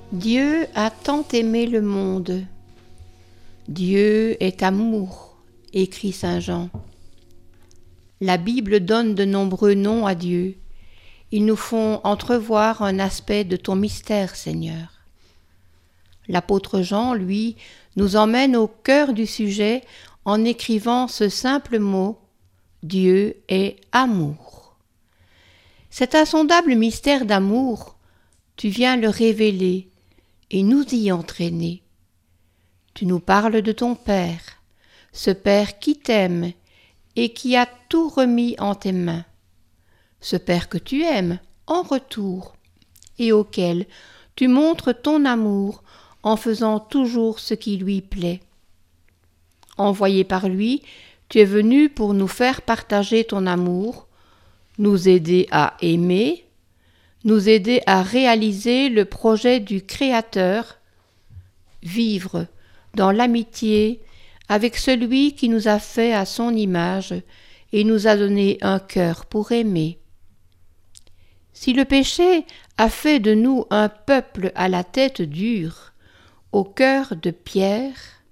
Dieu a tant aimé le monde. Dieu est amour, écrit saint Jean. La Bible donne de nombreux noms à Dieu. Ils nous font entrevoir un aspect de ton mystère, Seigneur. L'apôtre Jean, lui, nous emmène au cœur du sujet en écrivant ce simple mot « Dieu est amour ». Cet insondable mystère d'amour, tu viens le révéler et nous y entraîner. Tu nous parles de ton Père, ce Père qui t'aime et qui a tout remis en tes mains, ce Père que tu aimes en retour et auquel tu montres ton amour en faisant toujours ce qui lui plaît. Envoyé par lui, tu es venu pour nous faire partager ton amour, nous aider à aimer, nous aider à réaliser le projet du Créateur, vivre dans l'amitié avec celui qui nous a fait à son image et nous a donné un cœur pour aimer. Si le péché a fait de nous un peuple à la tête dure, au cœur de pierre,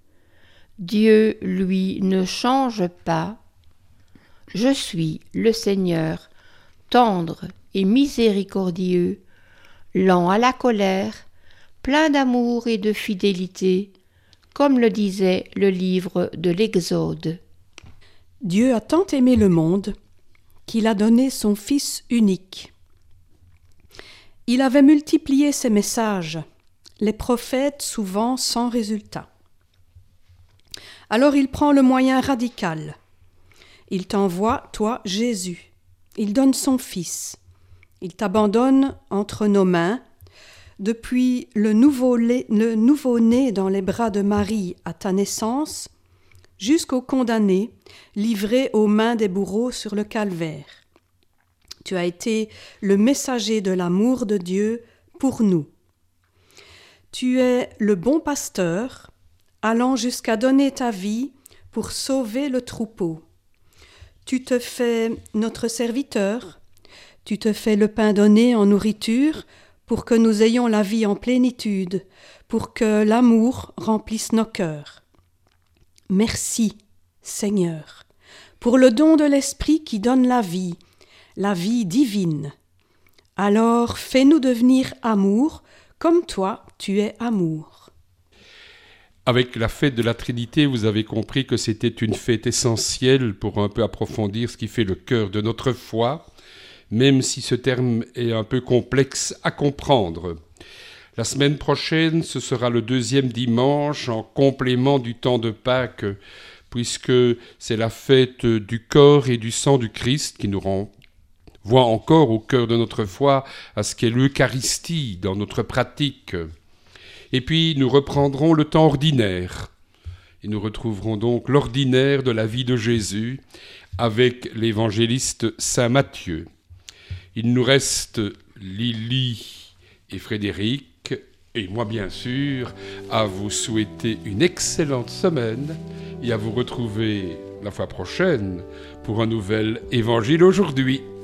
Dieu, lui, ne change pas. Je suis le Seigneur, tendre et miséricordieux, lent à la colère, plein d'amour et de fidélité, comme le disait le livre de l'Exode. Dieu a tant aimé le monde qu'il a donné son Fils unique. Il avait multiplié ses messages, les prophètes souvent sans résultat. Alors il prend le moyen radical. Il t'envoie, toi, Jésus. Il donne son Fils. Il t'abandonne entre nos mains. Depuis le nouveau-né dans les bras de Marie à ta naissance, jusqu'au condamné, livré aux mains des bourreaux sur le calvaire. Tu as été le messager de l'amour de Dieu pour nous. Tu es le bon pasteur, allant jusqu'à donner ta vie pour sauver le troupeau. Tu te fais notre serviteur, tu te fais le pain donné en nourriture pour que nous ayons la vie en plénitude, pour que l'amour remplisse nos cœurs. Merci, Seigneur, pour le don de l'Esprit qui donne la vie divine. Alors fais-nous devenir amour, comme toi tu es amour. Avec la fête de la Trinité, vous avez compris que c'était une fête essentielle pour un peu approfondir ce qui fait le cœur de notre foi, même si ce terme est un peu complexe à comprendre. La semaine prochaine, ce sera le deuxième dimanche en complément du temps de Pâques, puisque c'est la fête du corps et du sang du Christ qui nous renvoie encore au cœur de notre foi à ce qu'est l'Eucharistie dans notre pratique. Et puis nous reprendrons le temps ordinaire et nous retrouverons donc l'ordinaire de la vie de Jésus avec l'évangéliste Saint Matthieu. Il nous reste Lily et Frédéric et moi bien sûr à vous souhaiter une excellente semaine et à vous retrouver la fois prochaine pour un nouvel Évangile aujourd'hui.